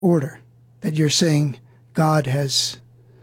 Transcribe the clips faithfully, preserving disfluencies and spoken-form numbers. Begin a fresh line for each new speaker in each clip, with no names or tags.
order that you're saying God has,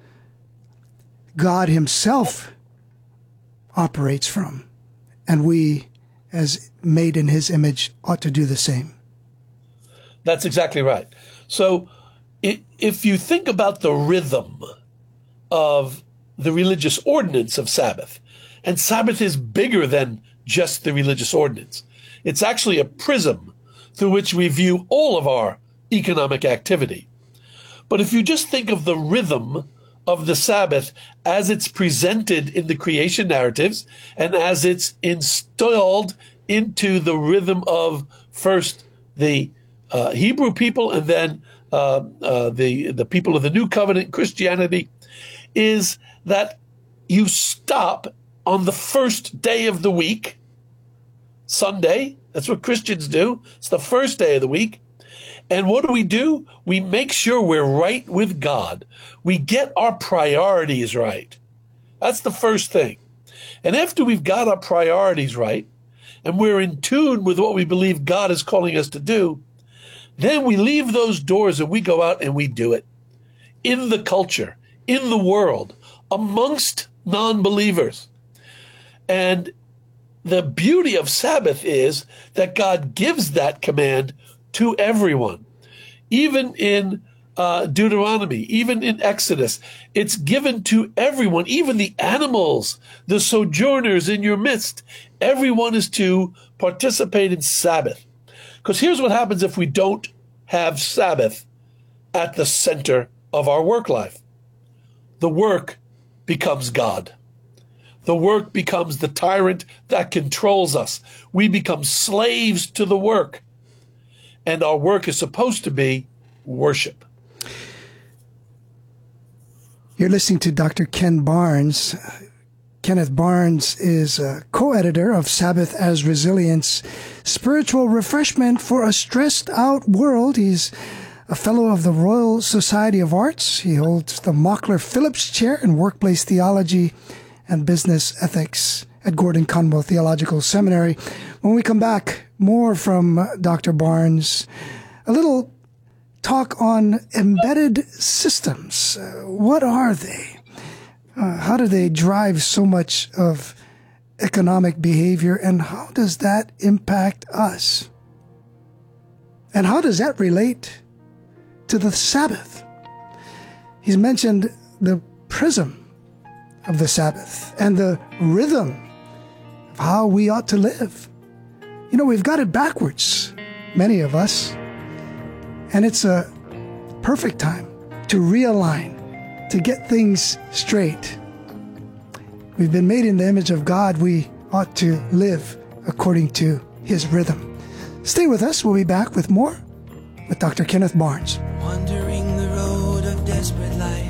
God himself operates from, and we, as made in his image, ought to do the same.
That's exactly right. So if you think about the rhythm of the religious ordinance of Sabbath, and Sabbath is bigger than just the religious ordinance. It's actually a prism through which we view all of our economic activity. But if you just think of the rhythm of the Sabbath as it's presented in the creation narratives and as it's installed into the rhythm of first the uh, Hebrew people and then uh, uh, the, the people of the New Covenant, Christianity, is that you stop on the first day of the week, Sunday. That's what Christians do. It's the first day of the week. And what do we do? We make sure we're right with God. We get our priorities right. That's the first thing. And after we've got our priorities right, and we're in tune with what we believe God is calling us to do, then we leave those doors and we go out and we do it. In the culture, in the world, amongst non-believers. And the beauty of Sabbath is that God gives that command to everyone. Even in uh, Deuteronomy, even in Exodus, it's given to everyone, even the animals, the sojourners in your midst. Everyone is to participate in Sabbath. Because here's what happens if we don't have Sabbath at the center of our work life. The work becomes God. The work becomes the tyrant that controls us. We become slaves to the work. And our work is supposed to be worship.
You're listening to Doctor Ken Barnes. Kenneth Barnes is a co-editor of Sabbath as Resilience, Spiritual Refreshment for a Stressed Out World. He's a fellow of the Royal Society of Arts. He holds the Mockler Phillips Chair in Workplace Theology and Business Ethics at Gordon Conwell Theological Seminary. When we come back, more from Doctor Barnes, a little talk on embedded systems. Uh, what are they? Uh, how do they drive so much of economic behavior, and how does that impact us? And how does that relate to the Sabbath? He's mentioned the prism of the Sabbath and the rhythm of how we ought to live. You know, we've got it backwards, many of us, and it's a perfect time to realign, to get things straight. We've been made in the image of God. We ought to live according to his rhythm. Stay with us. We'll be back with more with Doctor Kenneth Barnes.
Wandering the road of desperate life,